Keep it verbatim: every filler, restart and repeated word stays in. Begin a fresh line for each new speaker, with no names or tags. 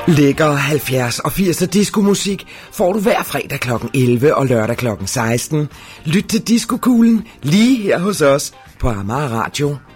Lækker halvfjerds og firs diskomusik får du hver fredag klokken elleve og lørdag klokken seksten. Lyt til Diskokuglen lige her hos os på Amager Radio.